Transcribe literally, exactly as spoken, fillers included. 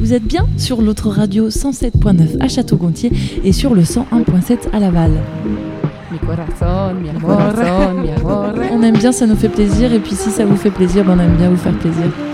Vous êtes bien sur l'autre radio cent sept point neuf à Château-Gontier et sur le cent un point sept à Laval. Mi corazón, mi amor, mi amor. On aime bien, ça nous fait plaisir, et puis si ça vous fait plaisir, ben on aime bien vous faire plaisir.